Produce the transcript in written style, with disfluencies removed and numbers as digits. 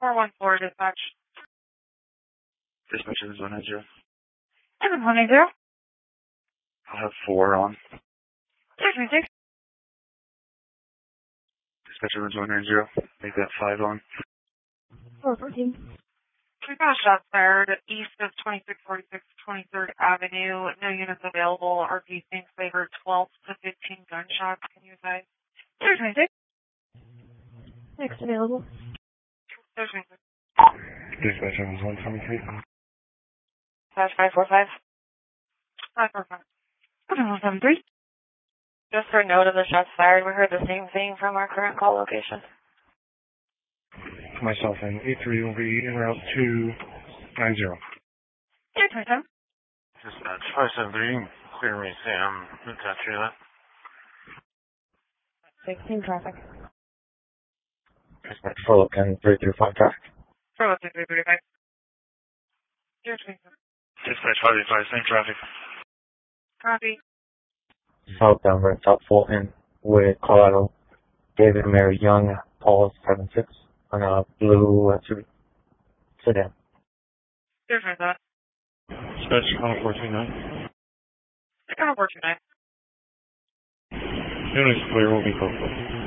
414 dispatch. Dispatcher is 190. 710. I'll have 4 on. 626. Dispatcher is 190. Make that 5 on. 414. We got shots fired east of 2646 23rd Avenue. No units available. RP St. Flavor 12 to 15 gunshots. Can you advise? 626. Next available. 626. Dispatcher is 123. Dash 545. 545. 173. Just for note of the shots fired, we heard the same thing from our current call location. Myself and A3 will be en route to 90. 827. Dispatch 573, clear me, Sam. Attach to that. 16 traffic. Dispatch follow can 335 traffic. From 335. 027. Dispatch 585, same traffic. Copy. Southbound Red Top Fulton with Colorado. David and Mary Young, Paul 76 on a blue sedan. 027. Dispatch 429. 429. Units clear, will be posted.